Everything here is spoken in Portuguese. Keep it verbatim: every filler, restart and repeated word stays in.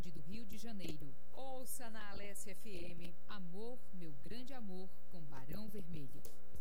cidade do Rio de Janeiro. Ouça na Alesse F M. Amor, meu grande amor, com Barão Vermelho.